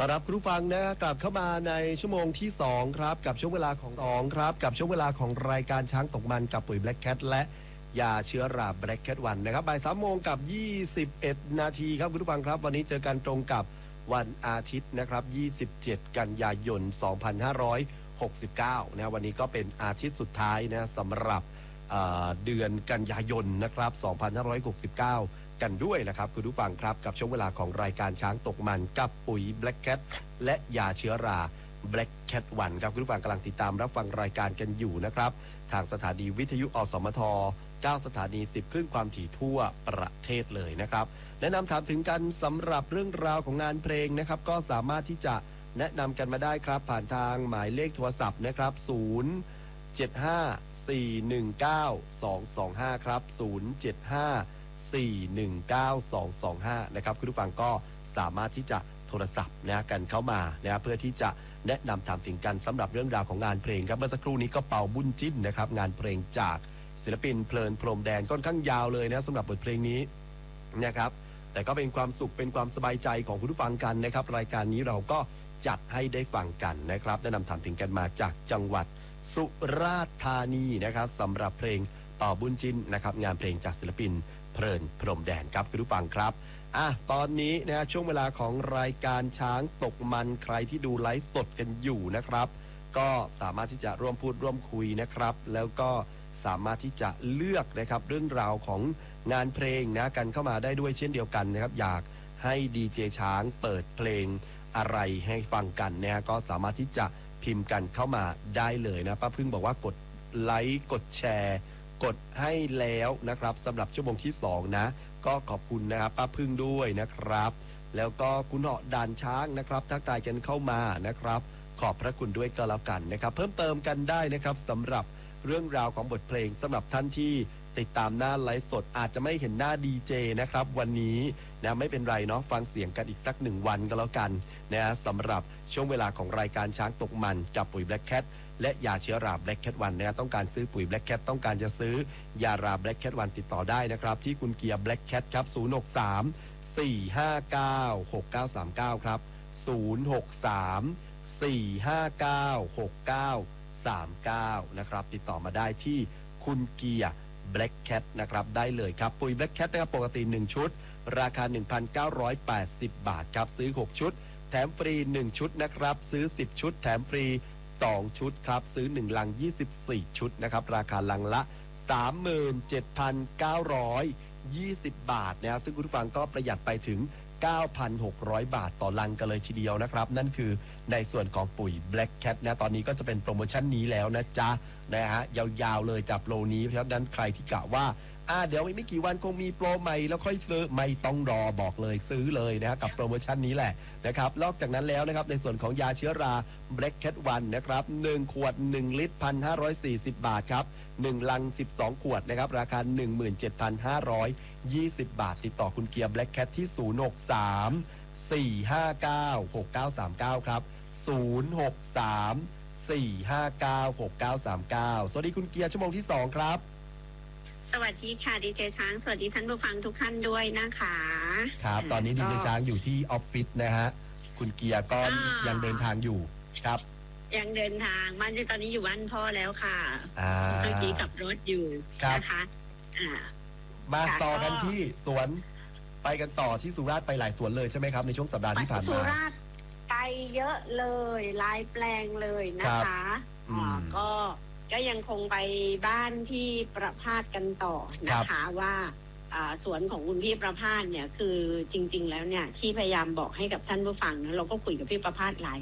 ต้อนรับคุณผู้ฟังกลับเข้ามาในชั่วโมงที่2ครับกับช่วงเวลาของรายการช้างตกมันกับปุ๋ย Black Cat และยาเชื้อรา Black Cat 1นะครับบ่าย 3:00 กับ 21 นาทีครับคุณผู้ฟังครับวันนี้เจอกันตรงกับวันอาทิตย์นะครับ27 กันยายน 2569นะวันนี้ก็เป็นอาทิตย์สุดท้ายนะสำหรับเดือนกันยายนนะครับ2569กันด้วยนะครับคุณผู้ฟังครับกับช่วงเวลาของรายการช้างตกมันกับปุ๋ย Black Cat และยาเชื้อรา Black Cat 1ครับคุณผู้ฟังกำลังติดตามรับฟังรายการกันอยู่นะครับทางสถานีวิทยุอสมท9 สถานี 10 คลื่นความถี่ทั่วประเทศเลยนะครับแนะนำถามถึงกันสำหรับเรื่องราวของงานเพลงนะครับก็สามารถที่จะแนะนำกันมาได้ครับผ่านทางหมายเลขโทรศัพท์นะครับ075-419-225ครับ075-419-225นะครับคุณผู้ฟังก็สามารถที่จะโทรศัพท์กันเข้ามาเพื่อที่จะแนะนำถามถึงกันสำหรับเรื่องราวของงานเพลงครับเมื่อสักครู่นี้ก็เป่าบุญจิ้นนะครับงานเพลงจากศิลปินเพลินพรมแดนค่อนข้างยาวเลยนะสำหรับบทเพลงนี้นะครับแต่ก็เป็นความสุขเป็นความสบายใจของคุณผู้ฟังกันนะครับรายการนี้เราก็จัดให้ได้ฟังกันนะครับแนะนำถามถึงกันมาจากจังหวัดสุราษฎร์ธานีนะครับสำหรับเพลงเป่าบุญจิ้นนะครับงานเพลงจากศิลปินเพลินพรมแดนครับคุณผู้ฟังครับตอนนี้นะช่วงเวลาของรายการช้างตกมันใครที่ดูไลฟ์สดกันอยู่นะครับก็สามารถที่จะร่วมพูดร่วมคุยนะครับแล้วก็สามารถที่จะเลือกนะครับเรื่องราวของงานเพลงกันเข้ามาได้ด้วยเช่นเดียวกันนะครับอยากให้ดีเจช้างเปิดเพลงอะไรให้ฟังกันก็สามารถที่จะพิมพ์กันเข้ามาได้เลยนะป้าพึ่งบอกว่ากดไลค์กดแชร์กดให้แล้วนะครับสำหรับชั่วโมงที่2นะก็ขอบคุณนะครับป้าพึ่งด้วยนะครับแล้วก็คุณเหาะด่านช้างนะครับทักทายกันเข้ามานะครับขอบพระคุณด้วยก็แล้วกันนะครับเพิ่มเติมกันได้นะครับสำหรับเรื่องราวของบทเพลงสำหรับท่านที่ติดตามหน้าไลฟ์สดอาจจะไม่เห็นหน้าดีเจนะครับวันนี้นะไม่เป็นไรเนาะฟังเสียงกันอีกสัก1วันก็แล้วกันนะสำหรับช่วงเวลาของรายการช้างตกมันกับปุ๋ย Black Cat และยาเชื้อรา Black Cat 1นะต้องการซื้อปุ๋ย Black Cat ต้องการจะซื้อยารา Black Cat 1ติดต่อได้นะครับที่คุณเกียร์ Black Cat ครับ063-459-6939ครับ063-459-6939นะครับติดต่อมาได้ที่คุณเกียร์ Black Cat นะครับได้เลยครับปุ๋ย Black Cat นะครับปกติ1ชุดราคา 1,980 บาทครับซื้อ6ชุดแถมฟรี1ชุดนะครับซื้อ10ชุดแถมฟรี2ชุดครับซื้อ1ลัง24ชุดนะครับราคาลังละ 37,920 บาทนะซึ่งคุณผู้ฟังก็ประหยัดไปถึง 9,600 บาทต่อลังกันเลยทีเดียวนะครับนั่นคือในส่วนของปุ๋ย Black Cat นะตอนนี้ก็จะเป็นโปรโมชั่นนี้แล้วนะจ๊ะนะฮะยาวๆเลยจากโปรนี้เพราะฉะนั้นใครที่กะว่าเดี๋ยวไม่กี่วันคงมีโปรใหม่แล้วค่อยซื้อไม่ต้องรอบอกเลยซื้อเลยนะกับโปรโมชั่นนี้แหละนะครับนอกจากนั้นแล้วนะครับในส่วนของยาเชื้อรา Black Cat 1นะครับ1ขวด1ลิตร 1,540 บาทครับ1ลัง12ขวดนะครับราคา 17,520 บาทติดต่อคุณเกียร์ Black Cat ที่063-459-6939ครับ063-459-6939สวัสดีคุณเกียร์ชั่วโมงที่2ครับสวัสดีค่ะดีเจช้างสวัสดีท่านผู้ฟังทุกท่านด้วยนะคะครับตอนนี้ดีเจช้างอยู่ที่ออฟฟิศนะฮะคุณเกียร์ก็ยังเดินทางอยู่ครับยังเดินทางบ้านตอนนี้อยู่บ้านพ่อแล้วค่ะเมื่อกี้ขับรถอยู่นะคะมาต่อกันที่สวนไปกันต่อที่สุราษฎร์ไปหลายสวนเลยใช่ไหมครับในช่วงสัปดาห์ที่ผ่านมาสุราษฎร์ไปเยอะเลยหลายแปลงเลยนะคะก็ยังคงไปบ้านพี่ประภาสกันต่อนะคะว่าสวนของคุณพี่ประภาสเนี่ยคือจริงๆแล้วเนี่ยที่พยายามบอกให้กับท่านผู้ฟังนะเราก็คุยกับพี่ประภาสหลาย